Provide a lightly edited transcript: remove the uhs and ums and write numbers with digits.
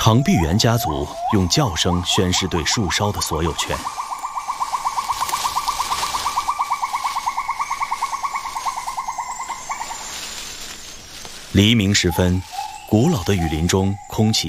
长臂猿家族用叫声宣示对树梢的所有权。黎明时分，古老的雨林中空气